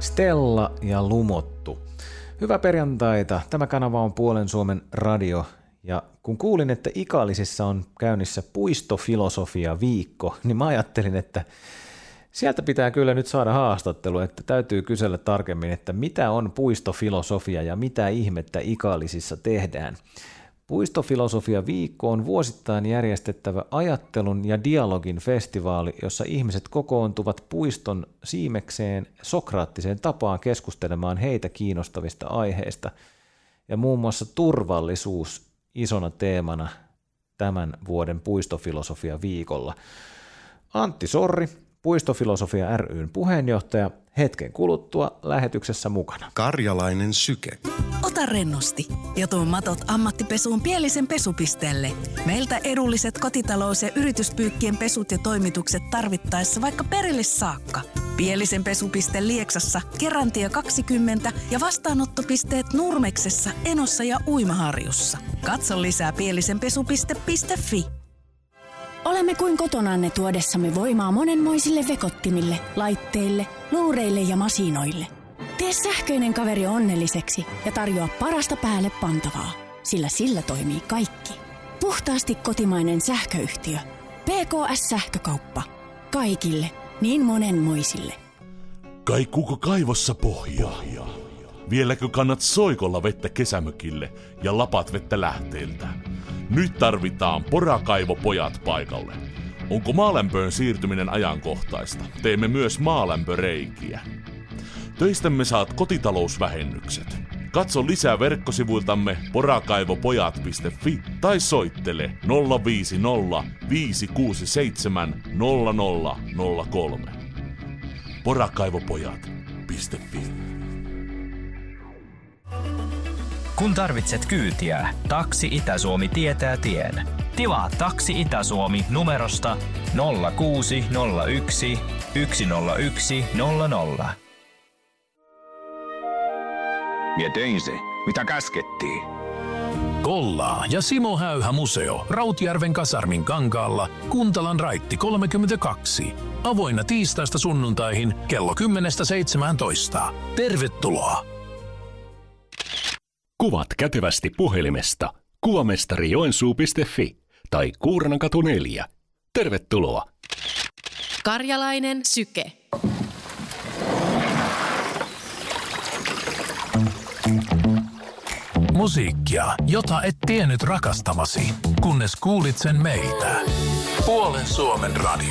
Stella ja Lumottu. Hyvää perjantaita. Tämä kanava on Puolen Suomen radio. Ja kun kuulin, että Ikaalisissa on käynnissä puistofilosofia viikko, niin mä ajattelin, että sieltä pitää kyllä nyt saada haastattelu, että täytyy kysellä tarkemmin, että mitä on puistofilosofia ja mitä ihmettä Ikaalisissa tehdään. Puistofilosofia viikko on vuosittain järjestettävä ajattelun ja dialogin festivaali, jossa ihmiset kokoontuvat puiston siimekseen sokraattiseen tapaan keskustelemaan heitä kiinnostavista aiheista. Ja muun muassa turvallisuus isona teemana tämän vuoden puistofilosofia viikolla. Antti Sorri, Puistofilosofia ry:n puheenjohtaja, hetken kuluttua lähetyksessä mukana. Karjalainen syke. Ota rennosti ja tuo matot ammattipesuun Pielisen pesupisteelle. Meiltä edulliset kotitalous- ja yrityspyykkien pesut ja toimitukset tarvittaessa vaikka perille saakka. Pielisen pesupiste Lieksassa, Kerantie 20 ja vastaanottopisteet Nurmeksessa, Enossa ja Uimaharjussa. Katso lisää pielisenpesupiste.fi. Olemme kuin kotonanne tuodessamme voimaa monenmoisille vekottimille, laitteille, luureille ja masinoille. Tee sähköinen kaveri onnelliseksi ja tarjoa parasta päälle pantavaa, sillä sillä toimii kaikki. Puhtaasti kotimainen sähköyhtiö. PKS-sähkökauppa. Kaikille, niin monenmoisille. Kaikkuuko kaivossa pohjaa? Vieläkö kannat soikolla vettä kesämökille ja lapat vettä lähteeltä? Nyt tarvitaan Porakaivopojat paikalle. Onko maalämpöön siirtyminen ajankohtaista? Teemme myös maalämpöreikiä. Töistämme saat kotitalousvähennykset. Katso lisää verkkosivuiltamme porakaivopojat.fi tai soittele 050 567 0003. Porakaivopojat.fi. Kun tarvitset kyytiä, Taksi Itä-Suomi tietää tien. Tilaa Taksi Itä-Suomi numerosta 0601 101 00. Mie tein se, mitä käskettiin. Kollaa ja Simo Häyhä museo Rautjärven kasarmin kankaalla, Kuntalan raitti 32. Avoinna tiistaista sunnuntaihin kello 10-17. Tervetuloa! Kuvat kätevästi puhelimesta kuvamestarijoensuu.fi tai Kuurnankatu 4. Tervetuloa! Karjalainen syke. Musiikkia, jota et tiennyt rakastavasi, kunnes kuulit sen meiltä. Puolen Suomen radio.